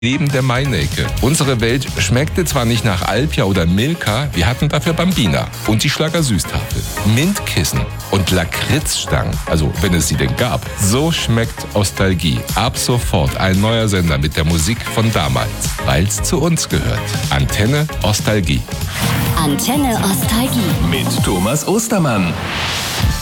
Neben der Meinecke. Unsere Welt schmeckte zwar nicht nach Alpia oder Milka, wir hatten dafür Bambina und die Schlager Süßtafel, Mintkissen und Lakritzstangen, also wenn es sie denn gab. So schmeckt Ostalgie. Ab sofort ein neuer Sender mit der Musik von damals, weil's zu uns gehört. Antenne Ostalgie. Antenne Ostalgie Mit Thomas Ostermann.